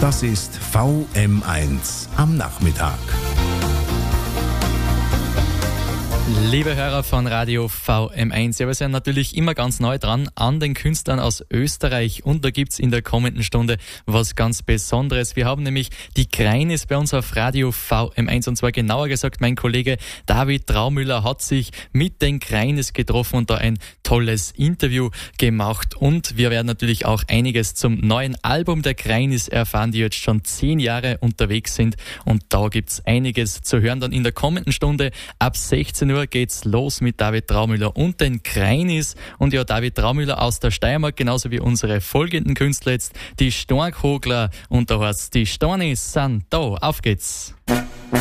Das ist VM1 am Nachmittag. Liebe Hörer von Radio VM1, ja, wir sind natürlich immer ganz neu dran an den Künstlern aus Österreich und da gibt's in der kommenden Stunde was ganz Besonderes. Wir haben nämlich die Kreinis bei uns auf Radio VM1 und zwar genauer gesagt, mein Kollege David Traumüller hat sich mit den Kreinis getroffen und da ein tolles Interview gemacht und wir werden natürlich auch einiges zum neuen Album der Kreinis erfahren, die jetzt schon 10 Jahre unterwegs sind und da gibt's einiges zu hören. Dann in der kommenden Stunde ab 16 Uhr geht's los mit David Traumüller und den Kreinis. Und ja, David Traumüller aus der Steiermark, genauso wie unsere folgenden Künstler jetzt, die Storkhogler und da heißt's, die Stornis sind da. Auf geht's!